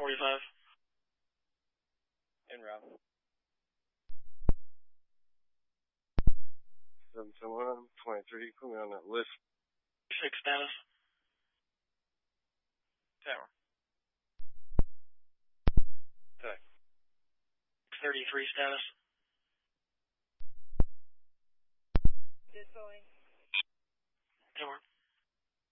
45. En route. 771-23, put me on that list. 6 status. Tower. Okay. 33 status. Dispoing. Tower.